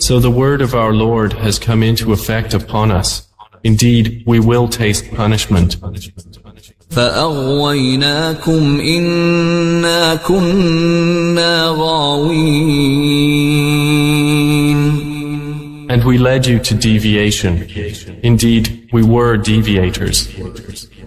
So the word of our Lord has come into effect upon us. Indeed, we will taste punishment. فَأَغْوَيْنَاكُمْ إِنَّا كُنَّا غَاوِينَ And we led you to deviation. Indeed, we were deviators.